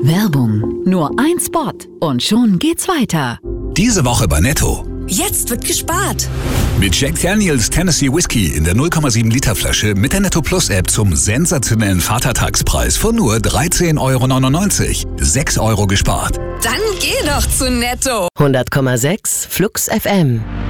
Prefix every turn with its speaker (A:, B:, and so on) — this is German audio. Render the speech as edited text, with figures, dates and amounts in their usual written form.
A: Werbung. Nur ein Spot und schon geht's weiter.
B: Diese Woche bei Netto.
C: Jetzt wird gespart.
B: Mit Jack Daniels Tennessee Whiskey in der 0,7 Liter Flasche mit der Netto Plus App zum sensationellen Vatertagspreis von nur 13,99 €. 6 € gespart.
C: Dann geh doch zu Netto.
D: 100,6 Flux FM.